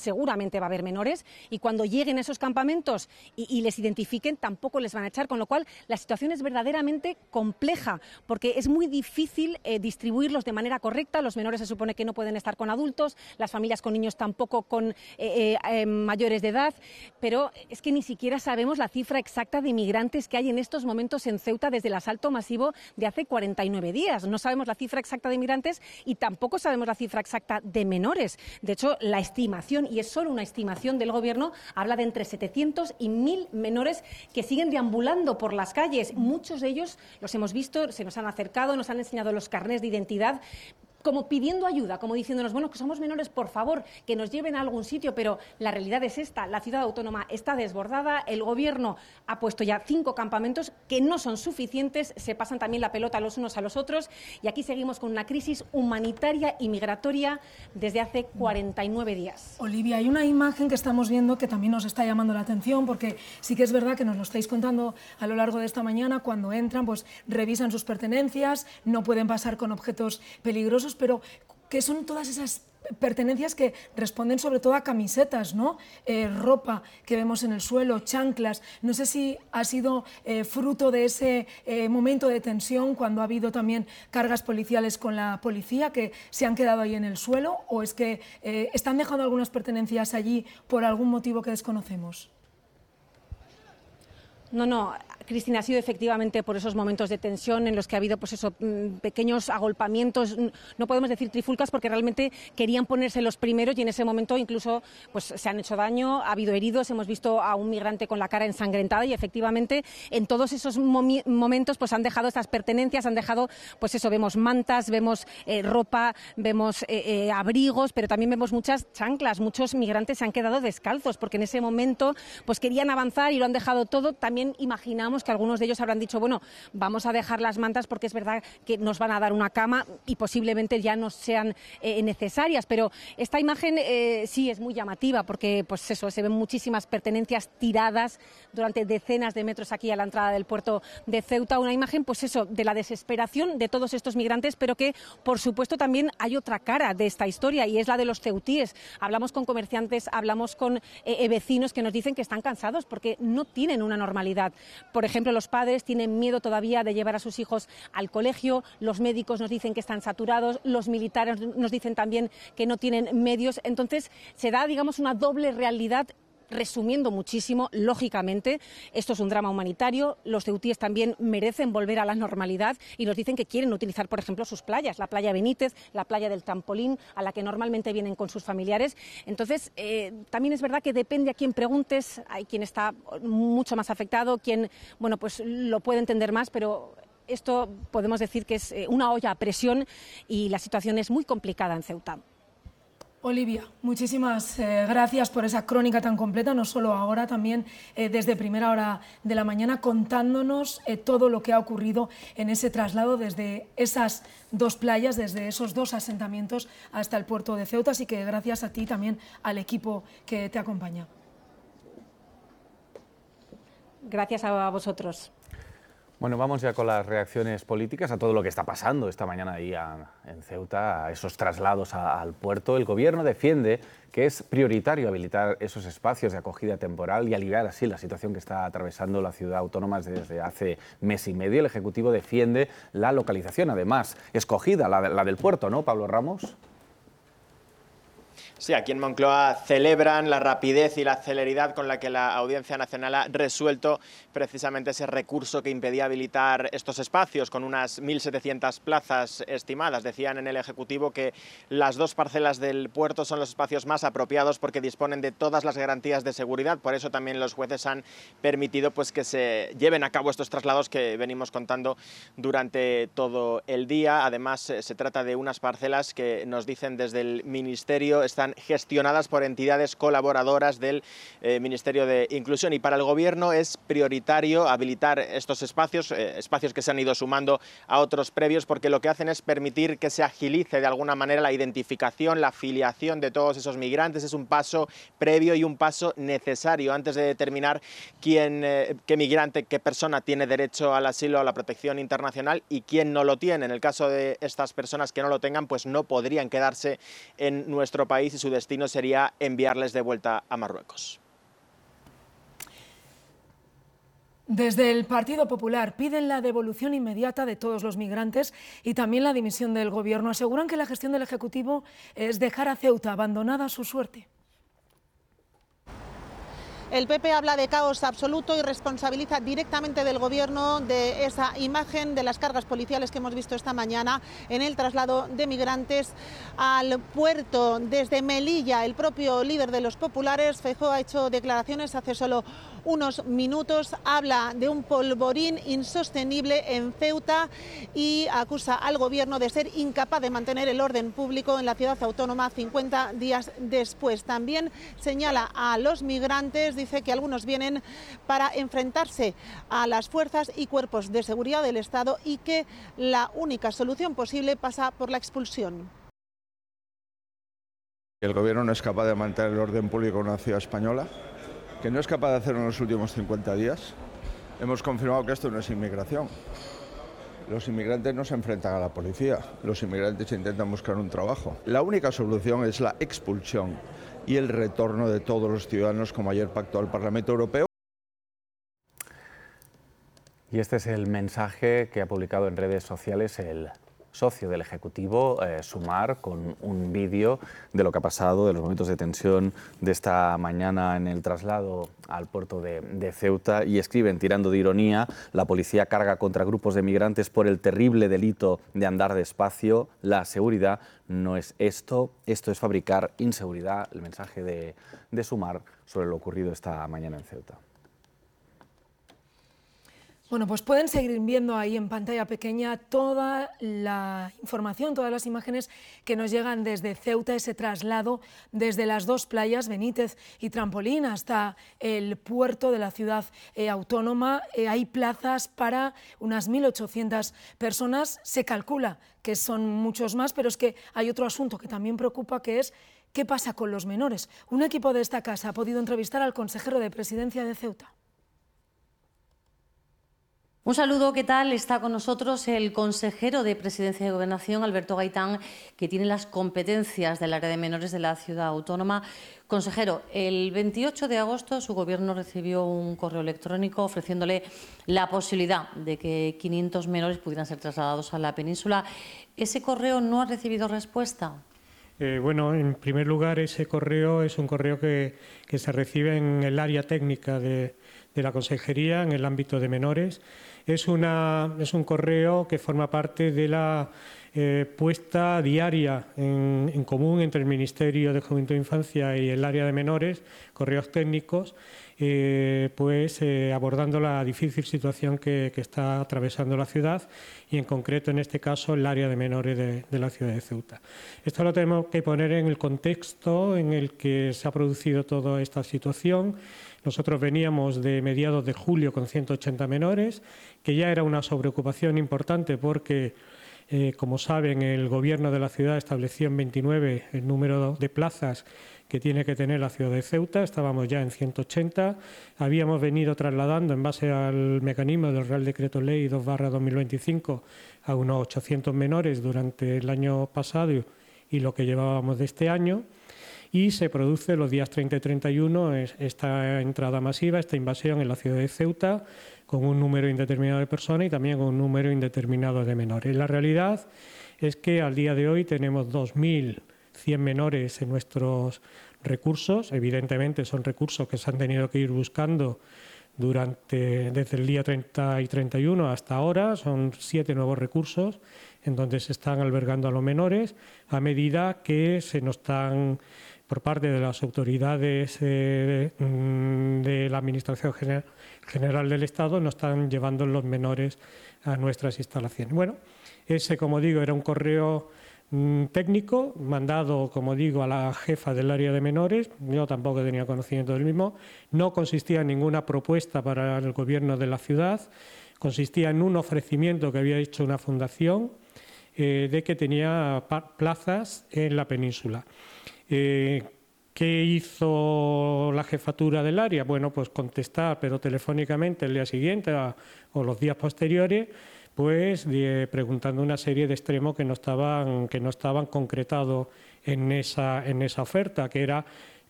seguramente va a haber menores, y cuando lleguen a esos campamentos y les identifiquen, tampoco les van a echar, con lo cual la situación es verdaderamente compleja, porque es muy difícil distribuirlos de manera correcta. Los menores se supone que no pueden estar con adultos, las familias con niños tampoco con mayores de edad, pero es que ni siquiera sabemos la cifra exacta de inmigrantes que hay en estos momentos en Ceuta desde el asalto masivo de hace 49 días. No sabemos la cifra exacta de inmigrantes y tampoco sabemos la cifra exacta de menores. De hecho, la estimación, y es solo una estimación del Gobierno, habla de entre 700 y 1.000 menores que siguen deambulando por las calles. Muchos de ellos los hemos visto, se nos han acercado, nos han enseñado los carnés de identidad, como pidiendo ayuda, como diciéndonos, bueno, que somos menores, por favor, que nos lleven a algún sitio, pero la realidad es esta: la ciudad autónoma está desbordada, el Gobierno ha puesto ya 5 campamentos que no son suficientes, se pasan también la pelota los unos a los otros, y aquí seguimos con una crisis humanitaria y migratoria desde hace 49 días. Olivia, hay una imagen que estamos viendo que también nos está llamando la atención, porque sí que es verdad que nos lo estáis contando a lo largo de esta mañana. Cuando entran, pues revisan sus pertenencias, no pueden pasar con objetos peligrosos, pero ¿qué son todas esas pertenencias que responden sobre todo a camisetas, ¿no? Ropa que vemos en el suelo, chanclas? No sé si ha sido fruto de ese momento de tensión cuando ha habido también cargas policiales con la policía que se han quedado ahí en el suelo, o es que están dejando algunas pertenencias allí por algún motivo que desconocemos. No, Cristina, ha sido efectivamente por esos momentos de tensión en los que ha habido pequeños agolpamientos. No podemos decir trifulcas porque realmente querían ponerse los primeros y en ese momento incluso se han hecho daño, ha habido heridos, hemos visto a un migrante con la cara ensangrentada y efectivamente en todos esos momentos han dejado estas pertenencias, han dejado vemos mantas, vemos ropa, vemos abrigos, pero también vemos muchas chanclas. Muchos migrantes se han quedado descalzos porque en ese momento querían avanzar y lo han dejado todo. También imaginamos que algunos de ellos habrán dicho, bueno, vamos a dejar las mantas porque es verdad que nos van a dar una cama y posiblemente ya no sean necesarias, pero esta imagen sí es muy llamativa porque se ven muchísimas pertenencias tiradas durante decenas de metros aquí a la entrada del puerto de Ceuta, una imagen de la desesperación de todos estos migrantes, pero que por supuesto también hay otra cara de esta historia y es la de los ceutíes. Hablamos con comerciantes, hablamos con vecinos que nos dicen que están cansados porque no tienen una normalidad. Por ejemplo, los padres tienen miedo todavía de llevar a sus hijos al colegio, los médicos nos dicen que están saturados, los militares nos dicen también que no tienen medios. Entonces se da, una doble realidad. Resumiendo muchísimo, lógicamente, esto es un drama humanitario, los ceutíes también merecen volver a la normalidad y nos dicen que quieren utilizar, por ejemplo, sus playas, la playa Benítez, la playa del Trampolín, a la que normalmente vienen con sus familiares. Entonces, también es verdad que depende a quién preguntes, hay quien está mucho más afectado, quien, lo puede entender más, pero esto podemos decir que es una olla a presión y la situación es muy complicada en Ceuta. Olivia, muchísimas gracias por esa crónica tan completa, no solo ahora, también desde primera hora de la mañana, contándonos todo lo que ha ocurrido en ese traslado desde esas 2 playas, desde esos 2 asentamientos hasta el puerto de Ceuta. Así que gracias a ti, también al equipo que te acompaña. Gracias a vosotros. Bueno, vamos ya con las reacciones políticas a todo lo que está pasando esta mañana ahí en Ceuta, a esos traslados al puerto. El Gobierno defiende que es prioritario habilitar esos espacios de acogida temporal y aliviar así la situación que está atravesando la ciudad autónoma desde hace mes y medio. El Ejecutivo defiende la localización, además, escogida, la del puerto, ¿no, Pablo Ramos? Sí, aquí en Moncloa celebran la rapidez y la celeridad con la que la Audiencia Nacional ha resuelto precisamente ese recurso que impedía habilitar estos espacios, con unas 1.700 plazas estimadas. Decían en el Ejecutivo que las 2 parcelas del puerto son los espacios más apropiados porque disponen de todas las garantías de seguridad. Por eso también los jueces han permitido que se lleven a cabo estos traslados que venimos contando durante todo el día. Además, se trata de unas parcelas que nos dicen desde el Ministerio están gestionadas por entidades colaboradoras del Ministerio de Inclusión, y para el Gobierno es prioritario habilitar estos espacios, espacios que se han ido sumando a otros previos, porque lo que hacen es permitir que se agilice de alguna manera la identificación, la filiación de todos esos migrantes. Es un paso previo y un paso necesario antes de determinar qué migrante, qué persona tiene derecho al asilo, a la protección internacional y quién no lo tiene. En el caso de estas personas que no lo tengan, no podrían quedarse en nuestro país y su destino sería enviarles de vuelta a Marruecos. Desde el Partido Popular piden la devolución inmediata de todos los migrantes y también la dimisión del Gobierno. Aseguran que la gestión del Ejecutivo es dejar a Ceuta abandonada a su suerte. El PP habla de caos absoluto y responsabiliza directamente del Gobierno de esa imagen de las cargas policiales que hemos visto esta mañana en el traslado de migrantes al puerto desde Melilla. El propio líder de los populares, Feijóo, ha hecho declaraciones hace solo unos minutos, habla de un polvorín insostenible en Ceuta y acusa al Gobierno de ser incapaz de mantener el orden público en la ciudad autónoma 50 días después. También señala a los migrantes, dice que algunos vienen para enfrentarse a las fuerzas y cuerpos de seguridad del Estado y que la única solución posible pasa por la expulsión. El Gobierno no es capaz de mantener el orden público en una ciudad española, que no es capaz de hacerlo en los últimos 50 días. Hemos confirmado que esto no es inmigración. Los inmigrantes no se enfrentan a la policía, los inmigrantes intentan buscar un trabajo. La única solución es la expulsión y el retorno de todos los ciudadanos, como ayer pactó el Parlamento Europeo. Y este es el mensaje que ha publicado en redes sociales el socio del Ejecutivo, Sumar, con un vídeo de lo que ha pasado, de los momentos de tensión de esta mañana en el traslado al puerto de Ceuta, y escriben, tirando de ironía: la policía carga contra grupos de migrantes por el terrible delito de andar despacio. La seguridad no es esto, esto es fabricar inseguridad. El mensaje de Sumar sobre lo ocurrido esta mañana en Ceuta. Bueno, pues pueden seguir viendo ahí en pantalla pequeña toda la información, todas las imágenes que nos llegan desde Ceuta, ese traslado desde las dos playas, Benítez y Trampolín, hasta el puerto de la ciudad autónoma. Hay plazas para unas 1.800 personas. Se calcula que son muchos más, pero es que hay otro asunto que también preocupa, que es ¿qué pasa con los menores? Un equipo de esta casa ha podido entrevistar al consejero de Presidencia de Ceuta. Un saludo, ¿qué tal? Está con nosotros el consejero de Presidencia y Gobernación, Alberto Gaitán, que tiene las competencias del área de menores de la ciudad autónoma. Consejero, el 28 de agosto su Gobierno recibió un correo electrónico ofreciéndole la posibilidad de que 500 menores pudieran ser trasladados a la península. ¿Ese correo no ha recibido respuesta? Bueno, en primer lugar, ese correo es un correo que se recibe en el área técnica de la Consejería, en el ámbito de menores. Es un correo que forma parte de la puesta diaria en común entre el Ministerio de Juventud e Infancia y el área de menores, correos técnicos, abordando la difícil situación que está atravesando la ciudad y, en concreto, en este caso, el área de menores de la ciudad de Ceuta. Esto lo tenemos que poner en el contexto en el que se ha producido toda esta situación. Nosotros veníamos de mediados de julio con 180 menores, que ya era una sobreocupación importante porque, como saben, el Gobierno de la ciudad estableció en 29 el número de plazas que tiene que tener la ciudad de Ceuta. Estábamos ya en 180. Habíamos venido trasladando, en base al mecanismo del Real Decreto Ley 2/2025, a unos 800 menores durante el año pasado y lo que llevábamos de este año. Y se produce los días 30 y 31 esta entrada masiva, esta invasión en la ciudad de Ceuta, con un número indeterminado de personas y también con un número indeterminado de menores. La realidad es que al día de hoy tenemos 2.100 menores en nuestros recursos. Evidentemente son recursos que se han tenido que ir buscando desde el día 30 y 31 hasta ahora. Son 7 nuevos recursos en donde se están albergando a los menores, a medida que se nos están, por parte de las autoridades de la Administración General del Estado, nos están llevando los menores a nuestras instalaciones. Bueno, ese, como digo, era un correo técnico mandado, como digo, a la jefa del área de menores. Yo tampoco tenía conocimiento del mismo. No consistía en ninguna propuesta para el Gobierno de la ciudad. Consistía en un ofrecimiento que había hecho una fundación de que tenía plazas en la península. ¿Qué hizo la jefatura del área? Bueno, pues contestar, pero telefónicamente el día siguiente o los días posteriores, preguntando una serie de extremos que no estaban concretados en esa oferta, que era